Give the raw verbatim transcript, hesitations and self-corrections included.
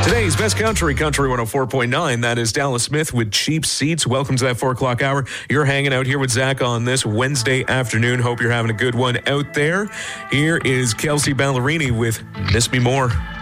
Today's Best Country, Country one oh four point nine. That is Dallas Smith with Cheap Seats. Welcome to that four o'clock hour. You're hanging out here with Zach on this Wednesday afternoon. Hope you're having a good one out there. Here is Kelsey Ballerini with Miss Me More.